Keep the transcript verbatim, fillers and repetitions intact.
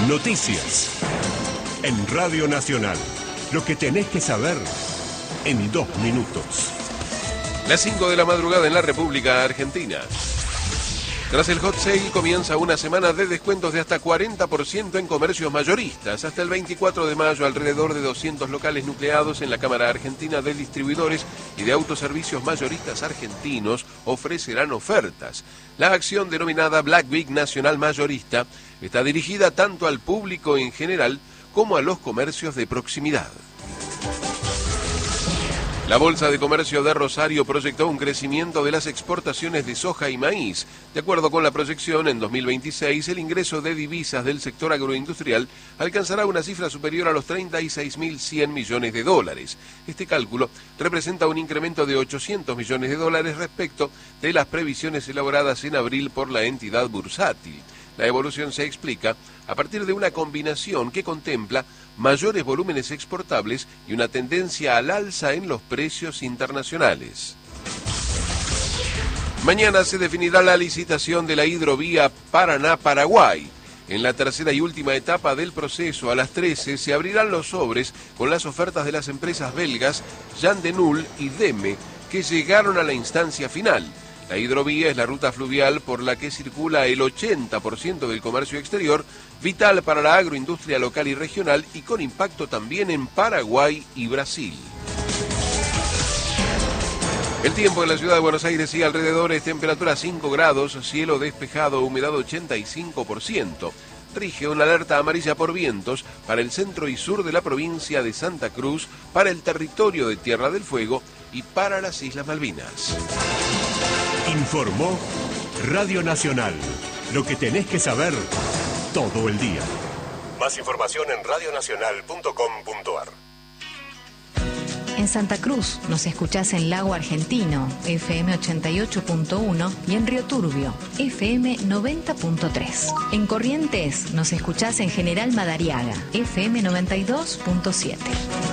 Noticias. En Radio Nacional. Lo que tenés que saber en dos minutos. Las cinco de la madrugada en la República Argentina. Tras el hot sale comienza una semana de descuentos de hasta cuarenta por ciento en comercios mayoristas. Hasta el veinticuatro de mayo, alrededor de doscientos locales nucleados en la Cámara Argentina de Distribuidores y de Autoservicios Mayoristas Argentinos ofrecerán ofertas. La acción denominada Black Week Nacional Mayorista está dirigida tanto al público en general como a los comercios de proximidad. La Bolsa de Comercio de Rosario proyectó un crecimiento de las exportaciones de soja y maíz. De acuerdo con la proyección, en dos mil veintiséis el ingreso de divisas del sector agroindustrial alcanzará una cifra superior a los treinta y seis mil cien millones de dólares. Este cálculo representa un incremento de ochocientos millones de dólares respecto de las previsiones elaboradas en abril por la entidad bursátil. La evolución se explica a partir de una combinación que contempla mayores volúmenes exportables y una tendencia al alza en los precios internacionales. Mañana se definirá la licitación de la hidrovía Paraná-Paraguay. En la tercera y última etapa del proceso, a las trece, se abrirán los sobres con las ofertas de las empresas belgas Jan de Null y Deme, que llegaron a la instancia final. La hidrovía es la ruta fluvial por la que circula el ochenta por ciento del comercio exterior, vital para la agroindustria local y regional y con impacto también en Paraguay y Brasil. El tiempo en la ciudad de Buenos Aires y alrededores, temperatura cinco grados, cielo despejado, humedad ochenta y cinco por ciento. Rige una alerta amarilla por vientos para el centro y sur de la provincia de Santa Cruz, para el territorio de Tierra del Fuego y para las Islas Malvinas. Informó Radio Nacional. Lo que tenés que saber todo el día. Más información en radio nacional punto com punto a r. En Santa Cruz nos escuchás en Lago Argentino, F M ochenta y ocho punto uno, y en Río Turbio, F M noventa punto tres. En Corrientes nos escuchás en General Madariaga, F M noventa y dos punto siete.